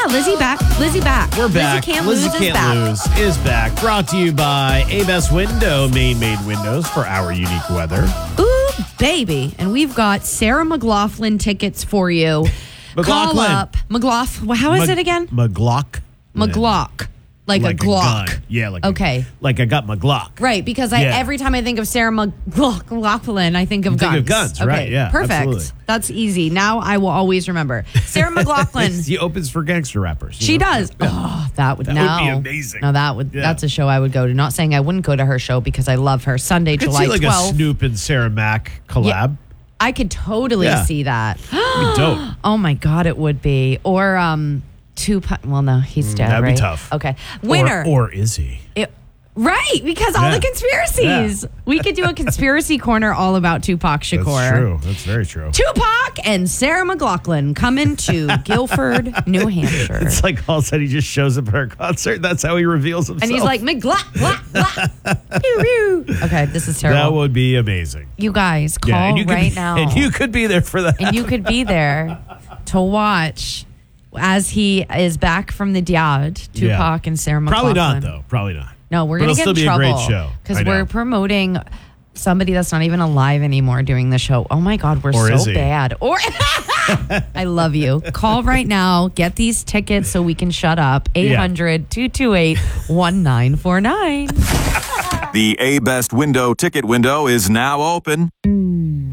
Lizzie back. Lizzie back. We're back. Lizzie can't lose is back. Brought to you by A-Best Window, Maine-made windows for our unique weather. Ooh, baby. And we've got Sarah McLaughlin tickets for you. McLaughlin. Call up. McLaughlin. How is it again? McGlock. McGlock. Like a Glock. Gun. Yeah, okay. Like I got my Glock. Right, because every time I think of Sarah McLaughlin, I think of guns. Think of guns, right? Yeah, perfect. Absolutely. That's easy. Now I will always remember. Sarah McLaughlin. She opens for gangster rappers. She does. Yeah. Oh, that would be amazing. No, that's a show I would go to. Not saying I wouldn't go to her show because I love her. Sunday, July 12th. Like a Snoop and Sarah Mac collab. Yeah, I could totally see that. That'd be dope. Oh my God, it would be. Or Tupac. Well, no, he's dead. That'd right? be tough. Okay, winner. Or is he? Right, because all the conspiracies. Yeah. We could do a conspiracy corner all about Tupac Shakur. That's true. That's very true. Tupac and Sarah McLaughlin coming to Guilford, New Hampshire. It's like all of a sudden he just shows up at our concert. That's how he reveals himself. And he's like, Okay, this is terrible. That would be amazing. You guys, call now. And you could be there for that. And you could be there to watch as he is back from the dead, Tupac and Sarah McLaughlin. Probably not, though. Probably not. No, we're going to get in trouble. It'll still be a great show. Because we're promoting somebody that's not even alive anymore doing the show. Oh my God, we're so bad. Or I love you. Call right now. Get these tickets so we can shut up. 800-228-1949. The A-Best Window ticket window is now open.